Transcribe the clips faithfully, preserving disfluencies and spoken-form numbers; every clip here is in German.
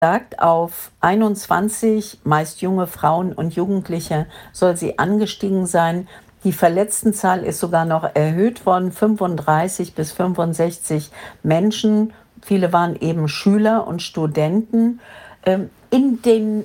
sagt, auf einundzwanzig, meist junge Frauen und Jugendliche, soll sie angestiegen sein. Die Verletztenzahl ist sogar noch erhöht worden, fünfunddreißig bis fünfundsechzig Menschen. Viele waren eben Schüler und Studenten. Ähm, in den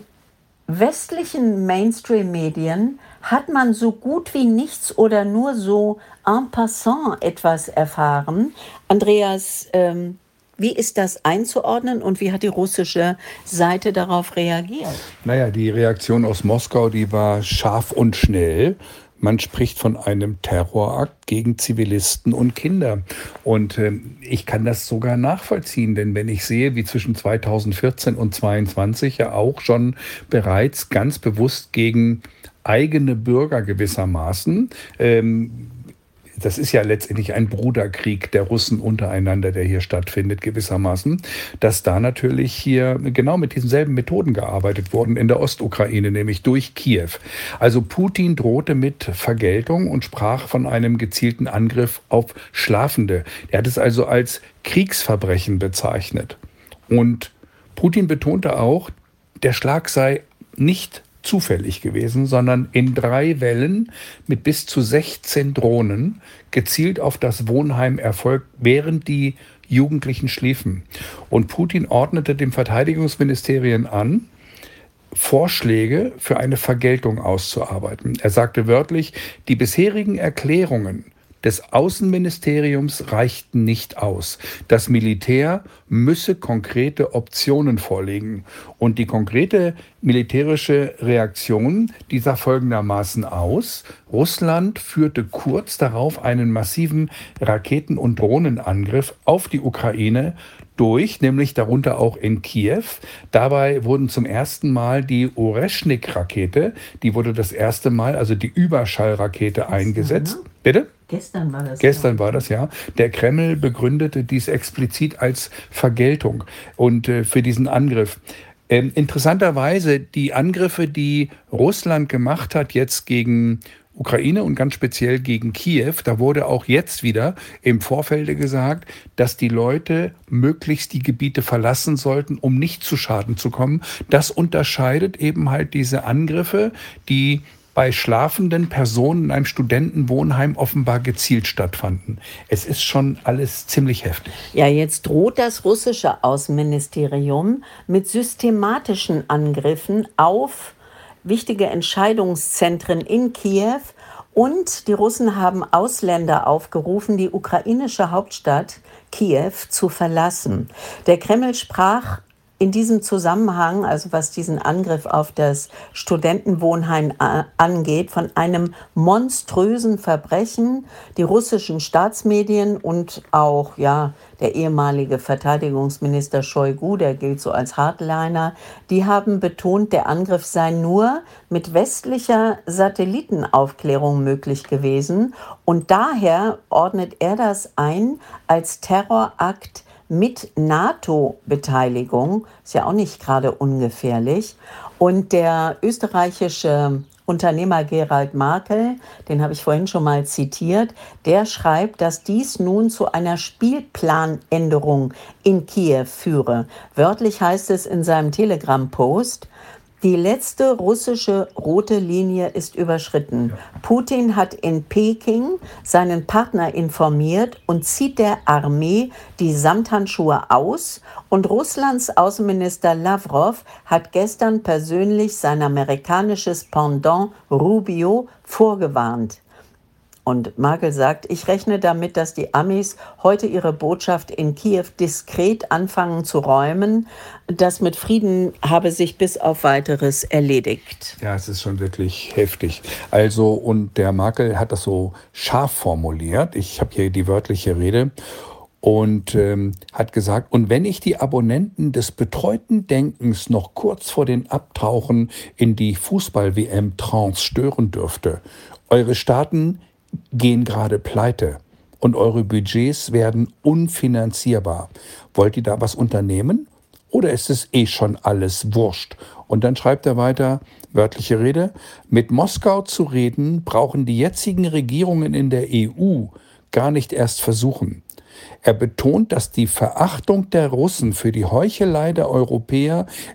westlichen Mainstream-Medien hat man so gut wie nichts oder nur so en passant etwas erfahren. Andreas, ähm, wie ist das einzuordnen und wie hat die russische Seite darauf reagiert? Naja, die Reaktion aus Moskau, die war scharf und schnell. Man spricht von einem Terrorakt gegen Zivilisten und Kinder. Und äh, ich kann das sogar nachvollziehen, denn wenn ich sehe, wie zwischen zweitausendvierzehn und zweitausendzweiundzwanzig ja auch schon bereits ganz bewusst gegen eigene Bürger gewissermaßen, ähm, das ist ja letztendlich ein Bruderkrieg der Russen untereinander, der hier stattfindet, gewissermaßen, dass da natürlich hier genau mit diesen selben Methoden gearbeitet wurden in der Ostukraine, nämlich durch Kiew. Also Putin drohte mit Vergeltung und sprach von einem gezielten Angriff auf Schlafende. Er hat es also als Kriegsverbrechen bezeichnet. Und Putin betonte auch, der Schlag sei nicht zufällig gewesen, sondern in drei Wellen mit bis zu sechzehn Drohnen gezielt auf das Wohnheim erfolgt, während die Jugendlichen schliefen. Und Putin ordnete dem Verteidigungsministerien an, Vorschläge für eine Vergeltung auszuarbeiten. Er sagte wörtlich, die bisherigen Erklärungen des Außenministeriums reichten nicht aus. Das Militär müsse konkrete Optionen vorlegen. Und die konkrete militärische Reaktion, die sah folgendermaßen aus. Russland führte kurz darauf einen massiven Raketen- und Drohnenangriff auf die Ukraine durch, nämlich darunter auch in Kiew. Dabei wurden zum ersten Mal die Oreschnik-Rakete, die wurde das erste Mal, also die Überschallrakete eingesetzt. Bitte? Gestern war das. Gestern war das, ja. Der Kreml begründete dies explizit als Vergeltung und äh, für diesen Angriff. Ähm, interessanterweise, die Angriffe, die Russland gemacht hat jetzt gegen Ukraine und ganz speziell gegen Kiew, da wurde auch jetzt wieder im Vorfelde gesagt, dass die Leute möglichst die Gebiete verlassen sollten, um nicht zu Schaden zu kommen. Das unterscheidet eben halt diese Angriffe, die bei schlafenden Personen in einem Studentenwohnheim offenbar gezielt stattfanden. Es ist schon alles ziemlich heftig. Ja, jetzt droht das russische Außenministerium mit systematischen Angriffen auf wichtige Entscheidungszentren in Kiew. Und die Russen haben Ausländer aufgerufen, die ukrainische Hauptstadt Kiew zu verlassen. Der Kreml sprach in diesem Zusammenhang, also was diesen Angriff auf das Studentenwohnheim angeht, von einem monströsen Verbrechen. Die russischen Staatsmedien und auch ja, der ehemalige Verteidigungsminister Shoigu, der gilt so als Hardliner, die haben betont, der Angriff sei nur mit westlicher Satellitenaufklärung möglich gewesen. Und daher ordnet er das ein als Terrorakt mit NATO-Beteiligung, ist ja auch nicht gerade ungefährlich. Und der österreichische Unternehmer Gerald Markel, den habe ich vorhin schon mal zitiert, der schreibt, dass dies nun zu einer Spielplanänderung in Kiew führe. Wörtlich heißt es in seinem Telegram-Post: Die letzte russische rote Linie ist überschritten. Ja. Putin hat in Peking seinen Partner informiert und zieht der Armee die Samthandschuhe aus. Und Russlands Außenminister Lavrov hat gestern persönlich sein amerikanisches Pendant Rubio vorgewarnt. Und Merkel sagt, ich rechne damit, dass die Amis heute ihre Botschaft in Kiew diskret anfangen zu räumen. Das mit Frieden habe sich bis auf Weiteres erledigt. Ja, es ist schon wirklich heftig. Also, und der Merkel hat das so scharf formuliert. Ich habe hier die wörtliche Rede. Und ähm, hat gesagt, und wenn ich die Abonnenten des betreuten Denkens noch kurz vor den Abtauchen in die Fußball-W M-Trance stören dürfte, eure Staaten gehen gerade pleite und eure Budgets werden unfinanzierbar. Wollt ihr da was unternehmen? Oder ist es eh schon alles wurscht? Und dann schreibt er weiter, wörtliche Rede, mit Moskau zu reden, brauchen die jetzigen Regierungen in der E U gar nicht erst versuchen. Er betont, dass die Verachtung der Russen für die Heuchelei der Europäer